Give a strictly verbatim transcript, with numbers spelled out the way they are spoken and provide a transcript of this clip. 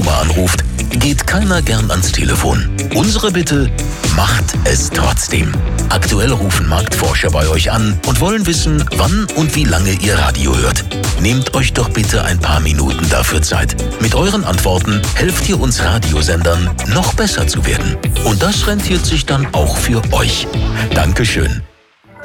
Nummer anruft, geht keiner gern ans Telefon. Unsere Bitte: macht es trotzdem. Aktuell rufen Marktforscher bei euch an und wollen wissen, wann und wie lange ihr Radio hört. Nehmt euch doch bitte ein paar Minuten dafür Zeit. Mit euren Antworten helft ihr uns Radiosendern, noch besser zu werden. Und das rentiert sich dann auch für euch. Dankeschön.